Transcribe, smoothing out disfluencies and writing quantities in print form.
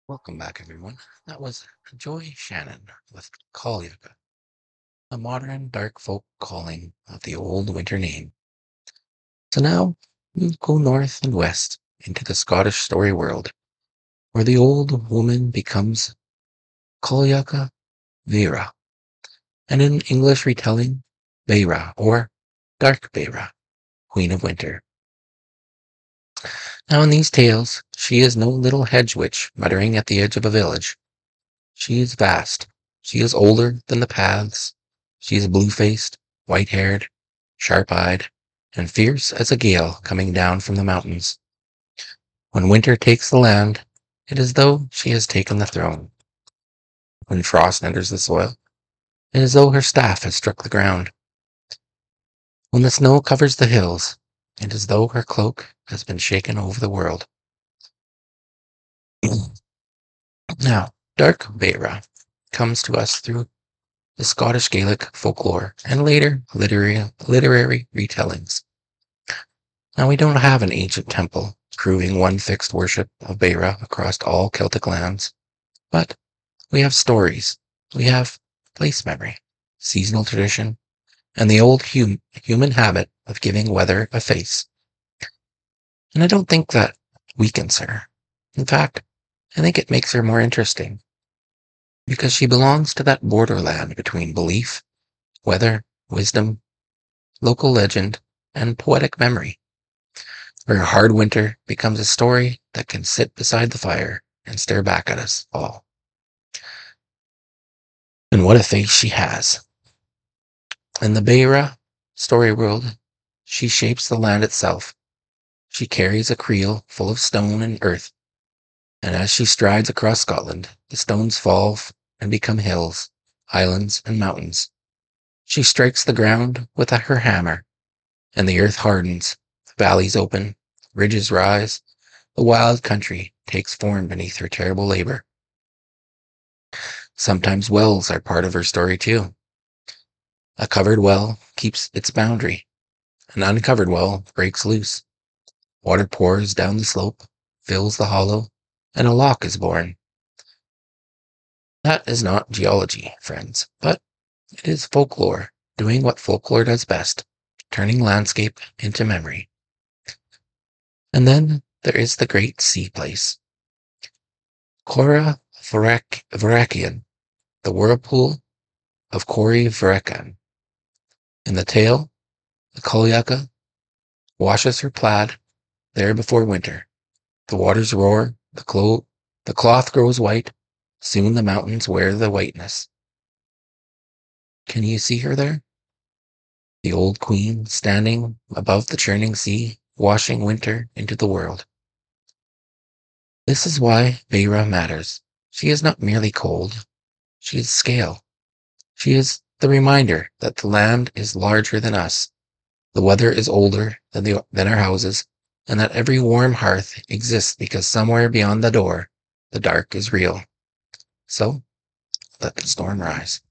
Welcome back, everyone. That was Joy Shannon with Kalyaka, a modern dark folk calling of the old winter name. So now we go north and west into the Scottish story world, where the old woman becomes Kalyaka Vera, and in English retelling, Beira or Dark Beira, Queen of Winter. Now in these tales, she is no little hedge witch muttering at the edge of a village. She is vast. She is older than the paths. She is blue-faced, white-haired, sharp-eyed, and fierce as a gale coming down from the mountains. When winter takes the land, it is as though she has taken the throne. When frost enters the soil, it is as though her staff has struck the ground. When the snow covers the hills, it is as though her cloak has been shaken over the world. Now, Dark Beira comes to us through the Scottish Gaelic folklore, and later literary retellings. Now, we don't have an ancient temple proving one fixed worship of Beira across all Celtic lands, but we have stories, we have place memory, seasonal tradition, and the old human habit of giving weather a face. And I don't think that weakens her. In fact, I think it makes her more interesting, because she belongs to that borderland between belief, weather, wisdom, local legend, and poetic memory, where a hard winter becomes a story that can sit beside the fire and stare back at us all. And what a face she has. In the Beira story world, she shapes the land itself. She carries a creel full of stone and earth, and as she strides across Scotland, the stones fall and become hills, islands, and mountains. She strikes the ground with her hammer, and the earth hardens, valleys open, ridges rise, the wild country takes form beneath her terrible labor. Sometimes wells are part of her story too. A covered well keeps its boundary. An uncovered well breaks loose. Water pours down the slope, fills the hollow, and a loch is born. That is not geology, friends, but it is folklore, doing what folklore does best, turning landscape into memory. And then there is the great sea place. Cora Varakian, the whirlpool of Cori Varakan. In the tale, the Kalyaka washes her plaid there before winter. The waters roar, the cloth grows white, soon the mountains wear the whiteness. Can you see her there? The old queen standing above the churning sea, washing winter into the world. This is why Beira matters. She is not merely cold. She is scale. She is the reminder that the land is larger than us, the weather is older than our houses, and that every warm hearth exists because somewhere beyond the door, the dark is real. So, let the storm rise.